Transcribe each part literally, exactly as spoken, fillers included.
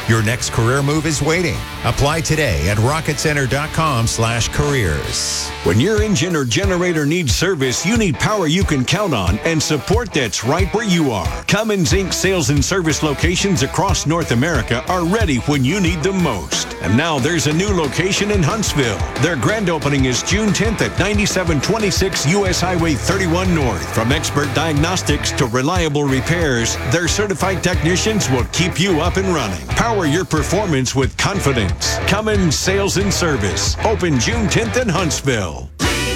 Your next career move is waiting. Apply today at rocketcenter.com slash careers. When your engine or generator needs service, you need power you can count on and support that's right where you are. Cummins Incorporated sales and service locations across North America are ready when you need them most. And now there's a new location in Huntsville. Their grand opening is June tenth at ninety-seven twenty-six U S Highway thirty-one North. From expert diagnostics to reliable repairs, their certified technicians will keep you up and running. Power your performance with confidence. Cummins Sales and Service. Open June tenth in Huntsville.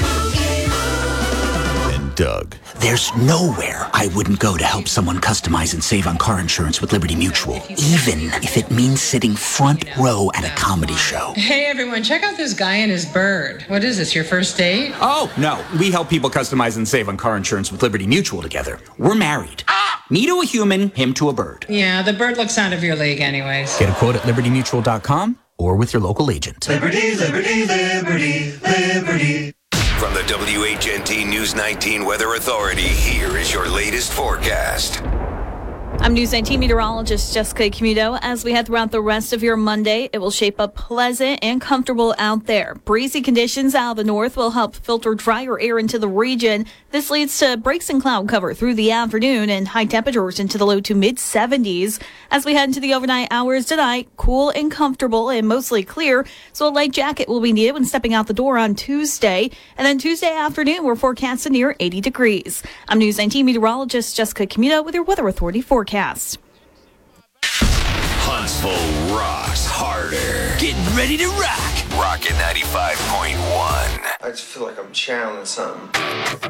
And Doug. There's nowhere I wouldn't go to help someone customize and save on car insurance with Liberty Mutual, even if it means sitting front row at a comedy show. Hey, everyone, check out this guy and his bird. What is this, your first date? Oh, no. We help people customize and save on car insurance with Liberty Mutual together. We're married. Me to a human, him to a bird. Yeah, the bird looks out of your league anyways. Get a quote at liberty mutual dot com or with your local agent. Liberty, liberty, liberty, liberty. From the W H N T News nineteen Weather Authority, here is your latest forecast. I'm News nineteen meteorologist Jessica Camuto. As we head throughout the rest of your Monday, it will shape up pleasant and comfortable out there. Breezy conditions out of the north will help filter drier air into the region. This leads to breaks in cloud cover through the afternoon and high temperatures into the low to mid seventies. As we head into the overnight hours tonight, cool and comfortable and mostly clear, so a light jacket will be needed when stepping out the door on Tuesday. And then Tuesday afternoon, we're forecasted near eighty degrees. I'm News nineteen meteorologist Jessica Camuto with your Weather Authority forecast. Huntsville rocks harder. Getting ready to rock. Rocket ninety-five point one. I just feel like I'm channeling something.